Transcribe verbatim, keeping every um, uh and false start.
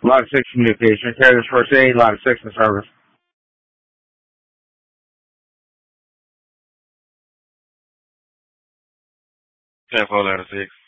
Lot six communication. Carriers first aid, lot six in service. Ten four letter six.